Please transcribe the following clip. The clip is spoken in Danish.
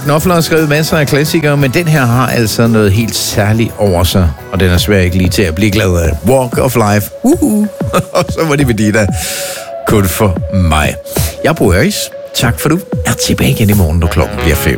Knopfler har skrevet masser af klassikere, men den her har altså noget helt særligt over sig, og den er svær ikke lige til at blive glad af. Walk of Life. Og så var det Medina. Kun for mig. Jeg er Bo Øris. Tak for du er tilbage igen i morgen, når klokken bliver 5.